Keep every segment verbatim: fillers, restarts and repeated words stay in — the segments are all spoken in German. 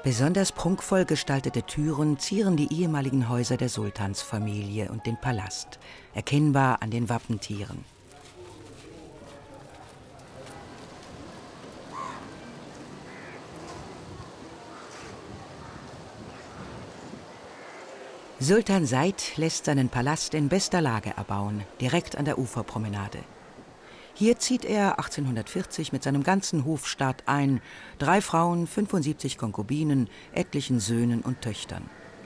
Besonders prunkvoll gestaltete Türen zieren die ehemaligen Häuser der Sultansfamilie und den Palast, erkennbar an den Wappentieren. Sultan Said lässt seinen Palast in bester Lage erbauen, direkt an der Uferpromenade. Hier zieht er achtzehnhundertvierzig mit seinem ganzen Hofstaat ein, drei Frauen, fünfundsiebzig Konkubinen, etlichen Söhnen und Töchtern.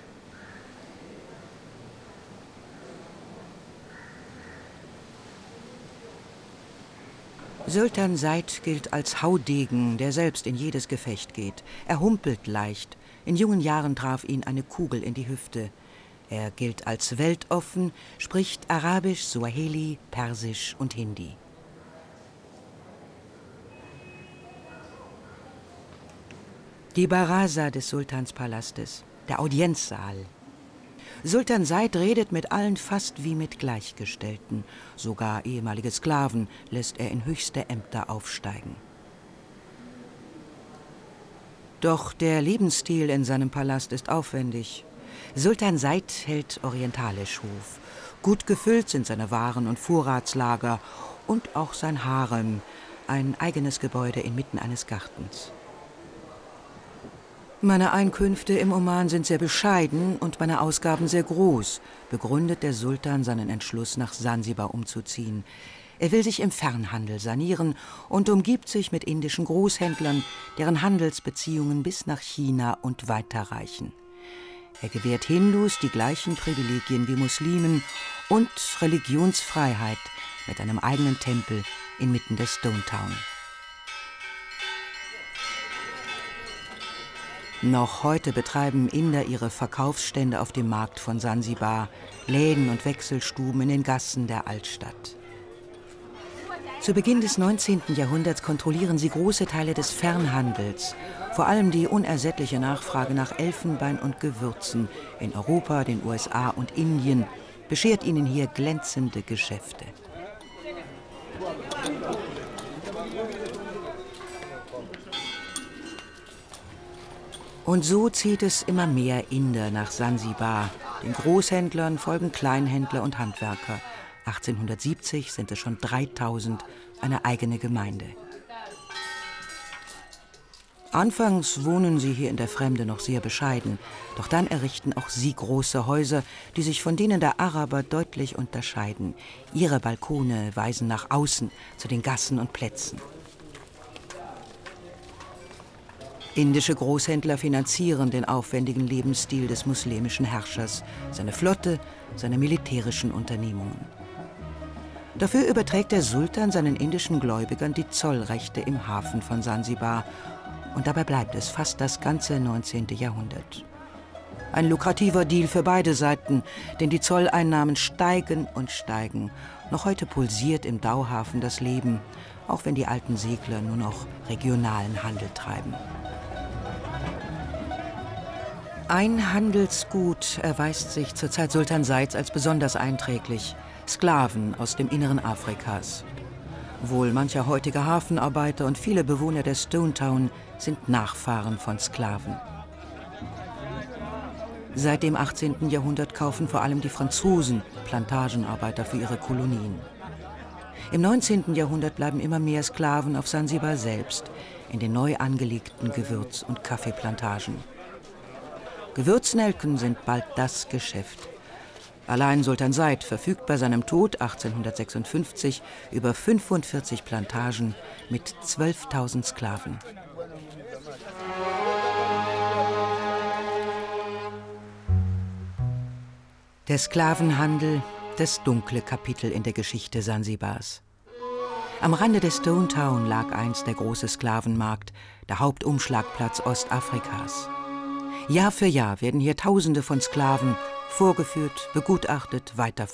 Sultan Said gilt als Haudegen, der selbst in jedes Gefecht geht. Er humpelt leicht. In jungen Jahren traf ihn eine Kugel in die Hüfte. Er gilt als weltoffen, spricht Arabisch, Suaheli, Persisch und Hindi. Die Baraza des Sultanspalastes, der Audienzsaal. Sultan Said redet mit allen fast wie mit Gleichgestellten. Sogar ehemalige Sklaven lässt er in höchste Ämter aufsteigen. Doch der Lebensstil in seinem Palast ist aufwendig. Sultan Said hält orientalisch Hof. Gut gefüllt sind seine Waren- und Vorratslager und auch sein Harem, ein eigenes Gebäude inmitten eines Gartens. Meine Einkünfte im Oman sind sehr bescheiden und meine Ausgaben sehr groß, begründet der Sultan seinen Entschluss, nach Sansibar umzuziehen. Er will sich im Fernhandel sanieren und umgibt sich mit indischen Großhändlern, deren Handelsbeziehungen bis nach China und weiter reichen. Er gewährt Hindus die gleichen Privilegien wie Muslimen und Religionsfreiheit mit einem eigenen Tempel inmitten der Stone Town. Noch heute betreiben Inder ihre Verkaufsstände auf dem Markt von Sansibar, Läden und Wechselstuben in den Gassen der Altstadt. Zu Beginn des neunzehnten Jahrhunderts kontrollieren sie große Teile des Fernhandels, vor allem die unersättliche Nachfrage nach Elfenbein und Gewürzen in Europa, den U S A und Indien beschert ihnen hier glänzende Geschäfte. Und so zieht es immer mehr Inder nach Sansibar. Den Großhändlern folgen Kleinhändler und Handwerker. achtzehnhundertsiebzig sind es schon dreitausend, eine eigene Gemeinde. Anfangs wohnen sie hier in der Fremde noch sehr bescheiden, doch dann errichten auch sie große Häuser, die sich von denen der Araber deutlich unterscheiden. Ihre Balkone weisen nach außen, zu den Gassen und Plätzen. Indische Großhändler finanzieren den aufwendigen Lebensstil des muslimischen Herrschers, seine Flotte, seine militärischen Unternehmungen. Dafür überträgt der Sultan seinen indischen Gläubigern die Zollrechte im Hafen von Sansibar. Und dabei bleibt es fast das ganze neunzehnte Jahrhundert. Ein lukrativer Deal für beide Seiten, denn die Zolleinnahmen steigen und steigen. Noch heute pulsiert im Dauhafen das Leben, auch wenn die alten Segler nur noch regionalen Handel treiben. Ein Handelsgut erweist sich zur Zeit Sultan Saids als besonders einträglich: Sklaven aus dem Inneren Afrikas. Wohl mancher heutige Hafenarbeiter und viele Bewohner der Stone Town sind Nachfahren von Sklaven. Seit dem achtzehnten Jahrhundert kaufen vor allem die Franzosen Plantagenarbeiter für ihre Kolonien. Im neunzehnten Jahrhundert bleiben immer mehr Sklaven auf Sansibar selbst, in den neu angelegten Gewürz- und Kaffeeplantagen. Gewürznelken sind bald das Geschäft. Allein Sultan Said verfügt bei seinem Tod achtzehnhundertsechsundfünfzig über fünfundvierzig Plantagen mit zwölftausend Sklaven. Der Sklavenhandel, das dunkle Kapitel in der Geschichte Sansibars. Am Rande der Stone Town lag einst der große Sklavenmarkt, der Hauptumschlagplatz Ostafrikas. Jahr für Jahr werden hier Tausende von Sklaven vorgeführt, begutachtet, weiterverkauft.